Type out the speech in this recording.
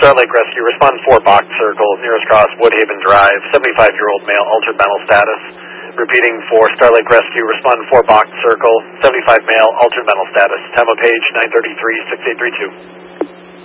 Star Lake Rescue, respond 4 Box Circle, nearest cross, Woodhaven Drive, 75-year-old male, altered mental status. Repeating for Star Lake Rescue, respond 4 Box Circle, 75 male, altered mental status. Time of page 9:33, 6832.